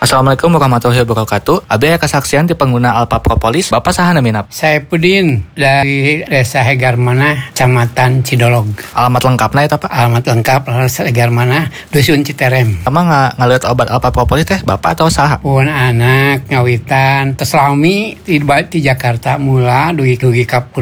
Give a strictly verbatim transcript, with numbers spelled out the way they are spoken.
Assalamualaikum warahmatullahi wabarakatuh. Abi aya kesaksian ti pengguna Alpha Propolis. Bapak saha naminap? Saya Pudin dari Desa Hegarmana, Kecamatan Cidolog. Alamat lengkapna eta Pak? Alamat lengkap Desa Hegarmana, Dusun Citerem. Emang nga ngaliat obat Alpha Propolis teh Bapak atau saha? Pun anak ngawitan, terus lami di, di Jakarta mula dugi-dugi ka